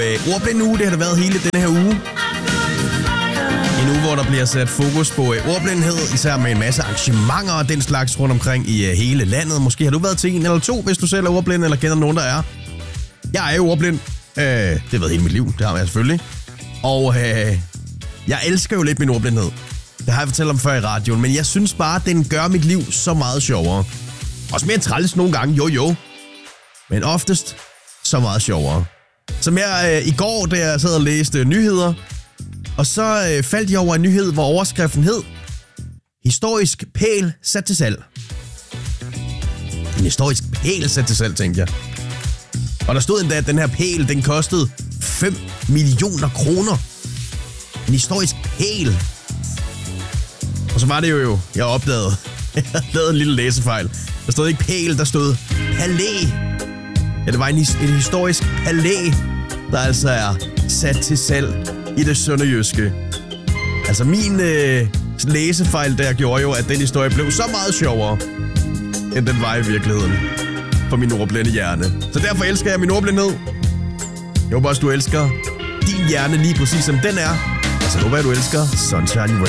Ordblind uge, det har det været hele denne her uge. En uge, hvor der bliver sat fokus på ordblindhed, især med en masse arrangementer og den slags rundt omkring i hele landet. Måske har du været til en eller to, hvis du selv er ordblind, eller kender nogen, der er. Jeg er jo ordblind. Det har været hele mit liv, det har jeg selvfølgelig. Og jeg elsker jo lidt min ordblindhed. Det har jeg fortalt om før i radioen, men jeg synes bare, at den gør mit liv så meget sjovere. Også mere træls nogle gange, jo. Men oftest så meget sjovere. Som jeg i går, da jeg sad og læste nyheder, og så faldt jeg over en nyhed, hvor overskriften hed: historisk pæl sat til salg. En historisk pæl sat til salg, tænkte jeg. Og der stod endda, at den her pæl, den kostede 5 millioner kroner. En historisk pæl. Og så var det jo, jeg opdagede. Jeg havde lavet en lille læsefejl. Der stod ikke pæl, der stod palæ. Ja, det var en historisk palæ, der altså er sat til salg i det sønderjyske. Altså min læsefejl der gjorde jo, at den historie blev så meget sjovere, end den var i virkeligheden for min ordblinde hjerne. Så derfor elsker jeg min ordblindhed. Jeg håber også, du elsker din hjerne lige præcis som den er. Og så håber jeg, du elsker Sunshine Rain.